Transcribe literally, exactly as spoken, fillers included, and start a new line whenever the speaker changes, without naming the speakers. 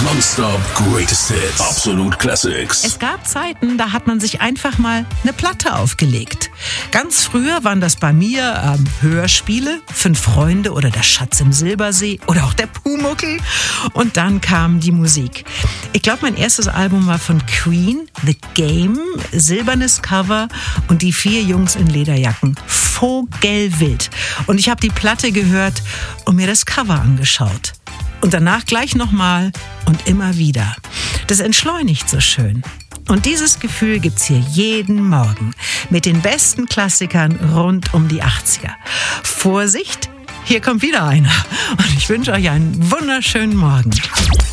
Non-Stop Greatest Hits. Absolut Classics.
Es gab Zeiten, da hat man sich einfach mal eine Platte aufgelegt. Ganz früher waren das bei mir ähm, Hörspiele, Fünf Freunde oder Der Schatz im Silbersee oder auch der Pumuckl. Und dann kam die Musik. Ich glaube, mein erstes Album war von Queen, The Game, silbernes Cover und die vier Jungs in Lederjacken. Vogelwild. Und ich habe die Platte gehört und mir das Cover angeschaut. Und danach gleich nochmal und immer wieder. Das entschleunigt so schön. Und dieses Gefühl gibt's hier jeden Morgen mit den besten Klassikern rund um die achtziger. Vorsicht, hier kommt wieder einer. Und ich wünsche euch einen wunderschönen Morgen.